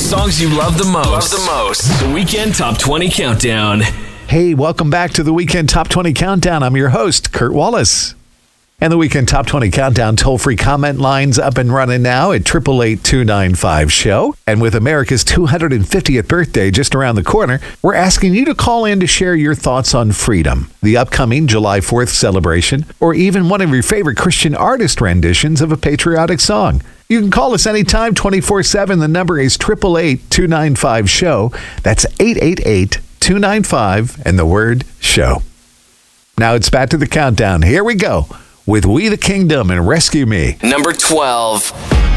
songs you love the most. The Weekend Top 20 Countdown. Hey, welcome back to the Weekend Top 20 Countdown. I'm your host, Kurt Wallace. And the Weekend Top 20 Countdown toll-free comment line's up and running now at 888-295-SHOW. And with America's 250th birthday just around the corner, we're asking you to call in to share your thoughts on freedom, the upcoming July 4th celebration, or even one of your favorite Christian artist renditions of a patriotic song. You can call us anytime, 24/7. The number is 888-295-SHOW. That's 888-295 and the word SHOW. Now it's back to the countdown. Here we go with We the Kingdom and Rescue Me. Number 12.